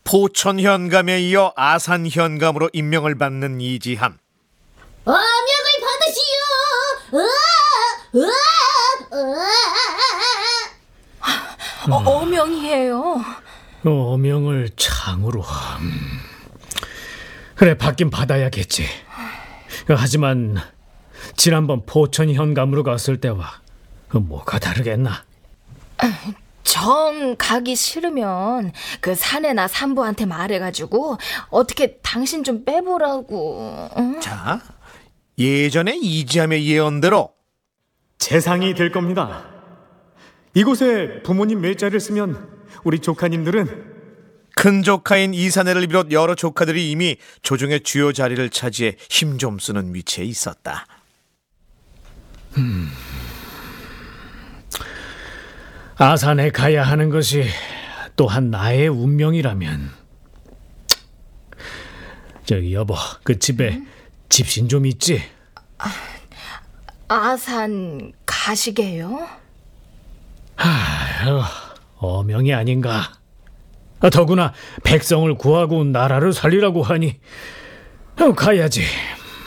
포천 현감에 이어 아산 현감으로 임명을 받는 이지함. 어명을 받으시오. 어명이에요. 어명을 창으로. 그래, 받긴 받아야겠지. 하지만 지난번 포천 현감으로 갔을 때와 뭐가 다르겠나? 정 가기 싫으면 그 사내나 산부한테 말해가지고 어떻게 당신 좀 빼보라고. 응? 자, 예전에 이지함의 예언대로 재상이 될 겁니다. 이곳에 부모님 묘자를 쓰면 우리 조카님들은 큰 조카인 이사내를 비롯 여러 조카들이 이미 조정의 주요 자리를 차지해 힘 좀 쓰는 위치에 있었다. 아산에 가야 하는 것이 또한 나의 운명이라면, 저기 여보, 그 집에 집신 좀 있지? 아산 가시게요? 아휴, 어명이 아닌가. 더구나 백성을 구하고 나라를 살리라고 하니 가야지.